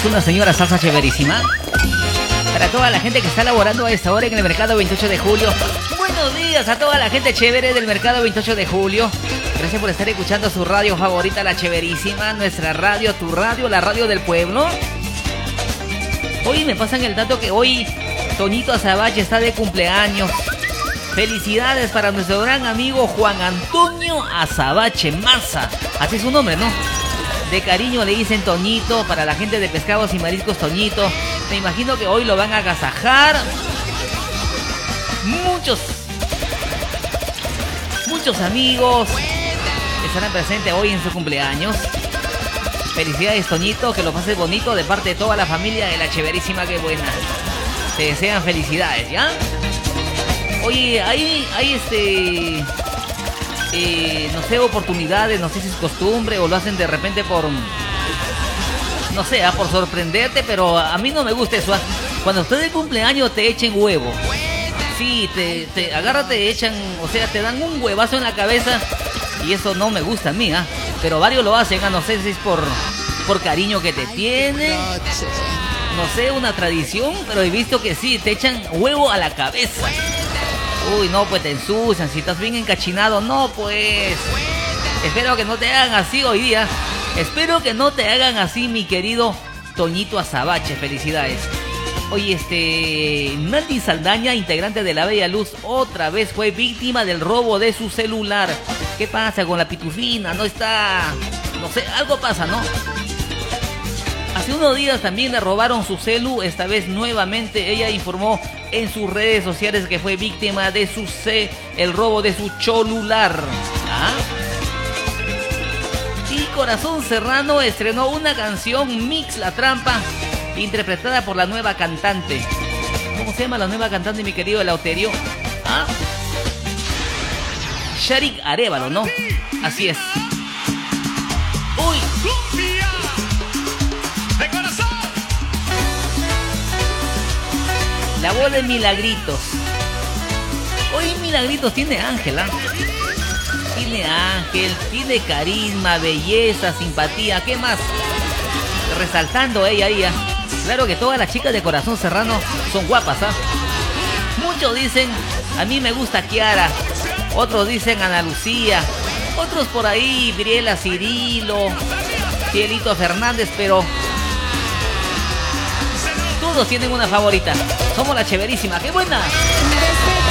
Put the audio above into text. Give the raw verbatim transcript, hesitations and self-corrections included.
es una señora salsa chéverísima. Para toda la gente que está laborando a esta hora en el mercado veintiocho de julio. Buenos días a toda la gente chévere del mercado veintiocho de julio. Gracias por estar escuchando su radio favorita, la chéverísima. Nuestra radio, tu radio, la radio del pueblo. Hoy me pasan el dato que hoy Toñito Azabache está de cumpleaños. Felicidades para nuestro gran amigo Juan Antonio Azabache Maza. Así es su nombre, ¿no? De cariño le dicen Toñito, para la gente de Pescados y Mariscos Toñito. Me imagino que hoy lo van a agasajar. Muchos, muchos amigos estarán presentes hoy en su cumpleaños. Felicidades, Toñito, que lo pases bonito de parte de toda la familia de la chéverísima, que buena. Te desean felicidades, ¿ya? Oye, hay, hay este... Eh, no sé, oportunidades, no sé si es costumbre o lo hacen de repente por... No sé, por sorprenderte, pero a mí no me gusta eso. Cuando usted de cumpleaños te echen huevo. Sí, te, te agarran, te echan, o sea, te dan un huevazo en la cabeza. Y eso no me gusta a mí, ¿ah? ¿eh? Pero varios lo hacen, ¿ah? No sé si es por, por cariño que te tienen. No sé, una tradición, pero he visto que sí, te echan huevo a la cabeza. Uy, no, pues te ensucian, si estás bien encachinado, no, pues. Espero que no te hagan así hoy día. Espero que no te hagan así, mi querido Toñito Azabache. Felicidades. Oye, este... Nati Saldaña, integrante de La Bella Luz, otra vez fue víctima del robo de su celular. ¿Qué pasa con la pitufina? No está... No sé, algo pasa, ¿no? Hace unos días también le robaron su celu. Esta vez nuevamente ella informó en sus redes sociales que fue víctima de su C, el robo de su cholular. ¿Ah? Y Corazón Serrano estrenó una canción, Mix La Trampa, interpretada por la nueva cantante. ¿Cómo se llama la nueva cantante, mi querido Eleuterio? ¿Ah? Sharik Arévalo, ¿no? Así es. ¡Uy! La voz de Milagritos. Hoy Milagritos tiene Ángela. Tiene ángel, tiene carisma, belleza, simpatía. ¿Qué más? Resaltando ella, ella. Claro que todas las chicas de Corazón Serrano son guapas, ¿ah? Muchos dicen, a mí me gusta Kiara. Otros dicen Ana Lucía. Otros por ahí, Briela Cirilo, Cielito Fernández, pero... todos tienen una favorita. Somos la chéverísima. ¡Qué buena!